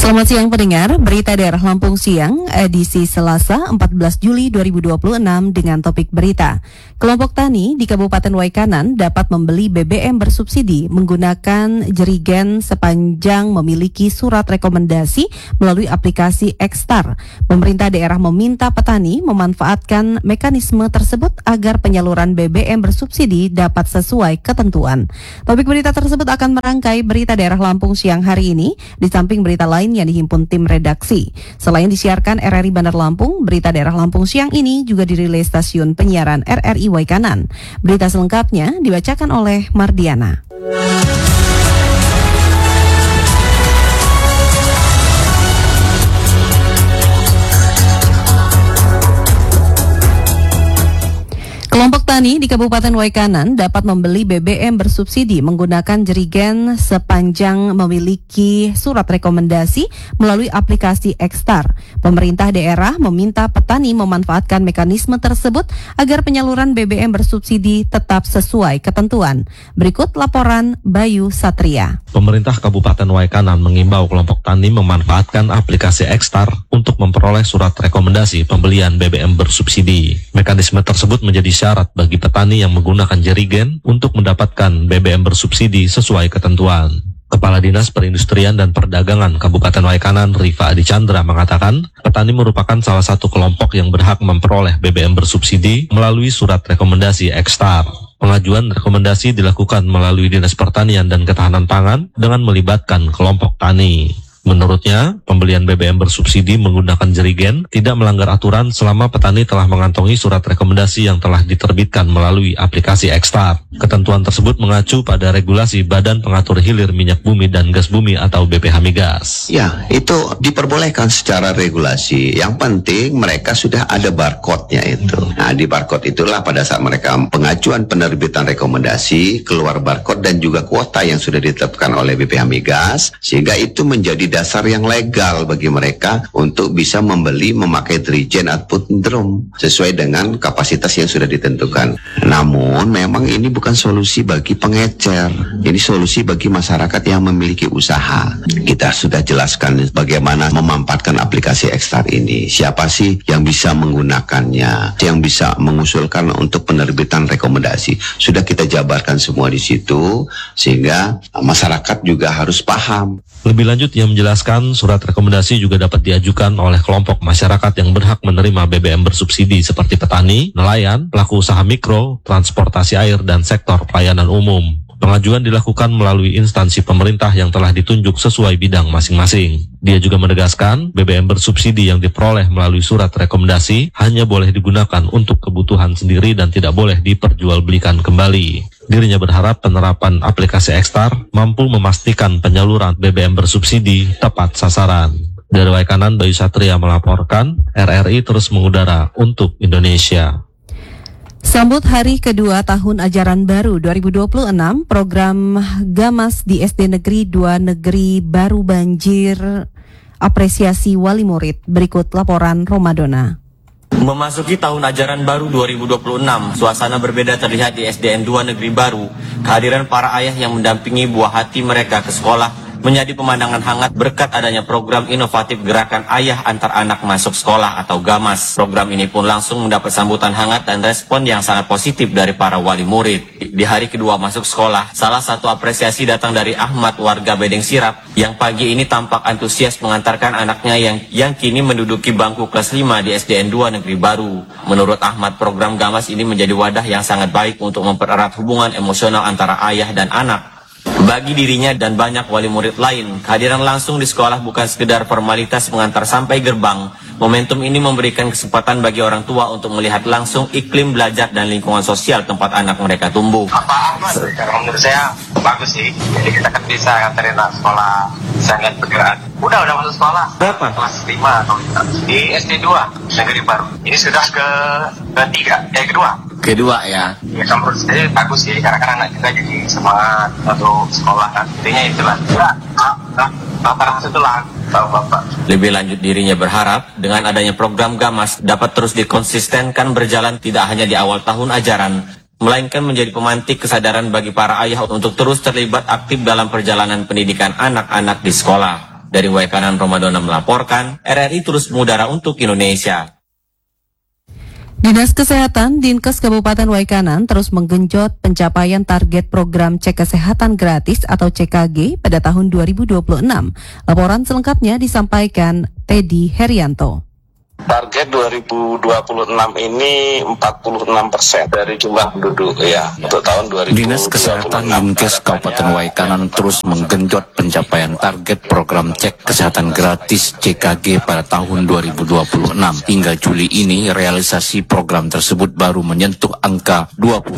Selamat siang pendengar, berita daerah Lampung siang, edisi Selasa 14 Juli 2026 dengan topik berita. Kelompok tani di Kabupaten Waikanan dapat membeli BBM bersubsidi menggunakan jerigen sepanjang memiliki surat rekomendasi melalui aplikasi Ekstar. Pemerintah daerah meminta petani memanfaatkan mekanisme tersebut agar penyaluran BBM bersubsidi dapat sesuai ketentuan. Topik berita tersebut akan merangkai berita daerah Lampung siang hari ini, di samping berita lain yang dihimpun tim redaksi. Selain disiarkan RRI Bandar Lampung, berita daerah Lampung siang ini juga dirilis stasiun penyiaran RRI Waikanan. Berita selengkapnya dibacakan oleh Mardiana. Kelompok tani di Kabupaten Waikanan dapat membeli BBM bersubsidi menggunakan jerigen sepanjang memiliki surat rekomendasi melalui aplikasi Ekstar. Pemerintah daerah meminta petani memanfaatkan mekanisme tersebut agar penyaluran BBM bersubsidi tetap sesuai ketentuan. Berikut laporan Bayu Satria. Pemerintah Kabupaten Waikanan mengimbau kelompok tani memanfaatkan aplikasi Ekstar untuk memperoleh surat rekomendasi pembelian BBM bersubsidi. Mekanisme tersebut menjadi syarat bagi petani yang menggunakan jerigen untuk mendapatkan BBM bersubsidi sesuai ketentuan. Kepala Dinas Perindustrian dan Perdagangan Kabupaten Waikanan, Rifa Adi Chandra, mengatakan petani merupakan salah satu kelompok yang berhak memperoleh BBM bersubsidi melalui surat rekomendasi Ekstar. Pengajuan rekomendasi dilakukan melalui Dinas Pertanian dan Ketahanan Pangan dengan melibatkan kelompok tani. Menurutnya, pembelian BBM bersubsidi menggunakan jerigen tidak melanggar aturan selama petani telah mengantongi surat rekomendasi yang telah diterbitkan melalui aplikasi Ekstar. Ketentuan tersebut mengacu pada regulasi Badan Pengatur Hilir Minyak Bumi dan Gas Bumi atau BPH Migas. Ya, itu diperbolehkan secara regulasi. Yang penting mereka sudah ada barcode-nya itu. Nah, di barcode itulah pada saat mereka pengajuan penerbitan rekomendasi, keluar barcode dan juga kuota yang sudah ditetapkan oleh BPH Migas, sehingga itu menjadi dasar yang legal bagi mereka untuk bisa membeli memakai jerigen ataupun drum sesuai dengan kapasitas yang sudah ditentukan. Namun memang ini bukan solusi bagi pengecer, ini solusi bagi masyarakat yang memiliki usaha. Kita sudah jelaskan bagaimana memanfaatkan aplikasi Ekstar ini, siapa sih yang bisa menggunakannya, yang bisa mengusulkan untuk penerbitan rekomendasi. Sudah kita jabarkan semua di situ sehingga masyarakat juga harus paham. Lebih lanjut, ia menjelaskan surat rekomendasi juga dapat diajukan oleh kelompok masyarakat yang berhak menerima BBM bersubsidi seperti petani, nelayan, pelaku usaha mikro, transportasi air, dan sektor pelayanan umum. Pengajuan dilakukan melalui instansi pemerintah yang telah ditunjuk sesuai bidang masing-masing. Dia juga menegaskan BBM bersubsidi yang diperoleh melalui surat rekomendasi hanya boleh digunakan untuk kebutuhan sendiri dan tidak boleh diperjualbelikan kembali. Dirinya berharap penerapan aplikasi Ekstar mampu memastikan penyaluran BBM bersubsidi tepat sasaran. Dari Waikanan, Bayu Satria melaporkan, RRI terus mengudara untuk Indonesia. Sambut hari kedua tahun ajaran baru 2026, program Gamas di SD Negeri 2 Negeri Baru banjir apresiasi wali murid. Berikut laporan Romadona. Memasuki tahun ajaran baru 2026, suasana berbeda terlihat di SDN 2 Negeri Baru. Kehadiran para ayah yang mendampingi buah hati mereka ke sekolah menjadi pemandangan hangat berkat adanya program inovatif Gerakan Ayah Antar Anak Masuk Sekolah atau GAMAS. Program ini pun langsung mendapat sambutan hangat dan respon yang sangat positif dari para wali murid. Di hari kedua masuk sekolah, salah satu apresiasi datang dari Ahmad, warga Bedeng Sirap, yang pagi ini tampak antusias mengantarkan anaknya yang kini menduduki bangku kelas 5 di SDN 2 Negeri Baru. Menurut Ahmad, program GAMAS ini menjadi wadah yang sangat baik untuk mempererat hubungan emosional antara ayah dan anak. Bagi dirinya dan banyak wali murid lain, kehadiran langsung di sekolah bukan sekedar formalitas mengantar sampai gerbang. Momentum ini memberikan kesempatan bagi orang tua untuk melihat langsung iklim belajar dan lingkungan sosial tempat anak mereka tumbuh. Pak Ahmad, kalau menurut saya bagus sih. Jadi kita kan bisa nganterin anak sekolah, bisa ngeliat pergerakan. Udah masuk sekolah. Berapa? Kelas 5 atau di SD 2 Negeri Baru. Ini sudah kedua ya. Ya kalau menurut saya bagus sih, karena kan anak kita jadi semangat untuk sekolah kan. Intinya itulah. Rata-rata itulah Bapak. Lebih lanjut, dirinya berharap dengan adanya program GAMAS dapat terus dikonsistenkan berjalan tidak hanya di awal tahun ajaran, melainkan menjadi pemantik kesadaran bagi para ayah untuk terus terlibat aktif dalam perjalanan pendidikan anak-anak di sekolah. Dari Waikanan, Romadona melaporkan, RRI terus mengudara untuk Indonesia. Dinas Kesehatan Dinkes Kabupaten Waikanan terus menggenjot pencapaian target program cek kesehatan gratis atau CKG pada tahun 2026. Laporan selengkapnya disampaikan Teddy Herianto. Target 2026 ini 46% dari jumlah penduduk ya untuk tahun 2026. Dinas Kesehatan Dinkes Kabupaten Waikanan terus menggenjot pencapaian target program cek kesehatan gratis CKG pada tahun 2026. Hingga Juli ini realisasi program tersebut baru menyentuh angka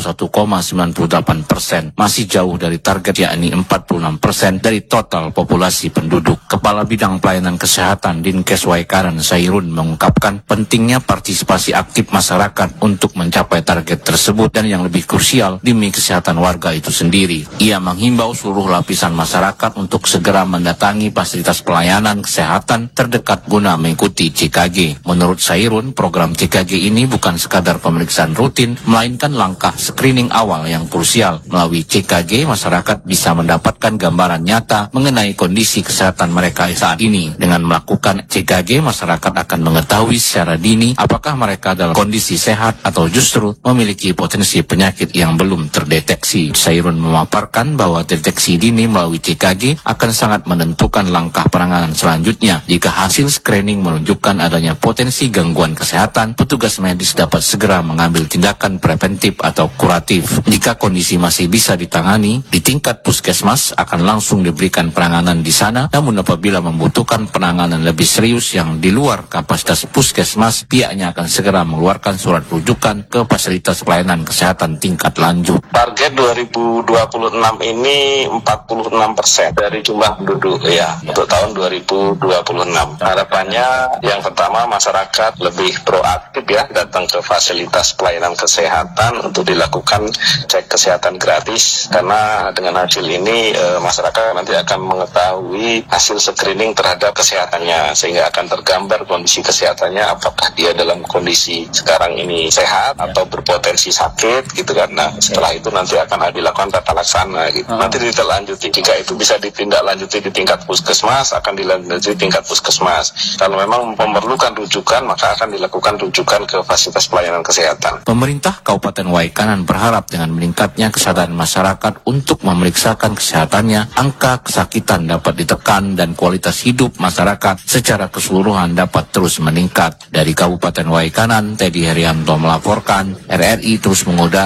21,98%, masih jauh dari target yakni 46% dari total populasi penduduk. Kepala Bidang Pelayanan Kesehatan Dinkes Waikanan Sairun mengungkapkan pentingnya partisipasi aktif masyarakat untuk mencapai target tersebut dan yang lebih krusial demi kesehatan warga itu sendiri. Ia menghimbau seluruh lapisan masyarakat untuk segera mendatangi fasilitas pelayanan kesehatan terdekat guna mengikuti CKG. Menurut Sairun, program CKG ini bukan sekadar pemeriksaan rutin, melainkan langkah screening awal yang krusial. Melalui CKG, masyarakat bisa mendapatkan gambaran nyata mengenai kondisi kesehatan mereka saat ini. Dengan melakukan CKG, masyarakat akan mengetahui secara dini apakah mereka dalam kondisi sehat atau justru memiliki potensi penyakit yang belum terdeteksi. Sairun memaparkan bahwa deteksi dini melalui CKG akan sangat menentukan langkah penanganan selanjutnya. Jika hasil screening menunjukkan adanya potensi gangguan kesehatan, petugas medis dapat segera mengambil tindakan preventif atau kuratif. Jika kondisi masih bisa ditangani, di tingkat puskesmas akan langsung diberikan penanganan di sana, namun apabila membutuhkan penanganan lebih serius yang di luar kapasitas puskesmas, pihaknya akan segera mengeluarkan surat rujukan ke fasilitas pelayanan kesehatan tingkat lanjut. Target 2026 ini 46% dari jumlah penduduk ya untuk tahun 2026. Harapannya yang pertama masyarakat lebih proaktif ya datang ke fasilitas pelayanan kesehatan untuk dilakukan cek kesehatan gratis, karena dengan hasil ini masyarakat nanti akan mengetahui hasil screening terhadap kesehatannya sehingga akan tergambar kondisi kesehatannya, apakah dia dalam kondisi sekarang ini sehat atau berpotensi sakit gitu kan. Nah setelah itu nanti akan dilakukan tata laksana gitu. Nanti ditindaklanjuti, jika itu bisa ditindaklanjuti di tingkat puskesmas akan dilanjuti di tingkat puskesmas. Kalau memang memerlukan rujukan maka akan dilakukan rujukan ke fasilitas pelayanan kesehatan. Pemerintah Kabupaten Waikanan berharap dengan meningkatnya kesadaran masyarakat untuk memeriksakan kesehatannya, angka kesakitan dapat ditekan dan kualitas hidup masyarakat secara keseluruhan dapat terus meningkat. Dari Kabupaten Waikanan, Teddy Herianto melaporkan, RRI terus mengudara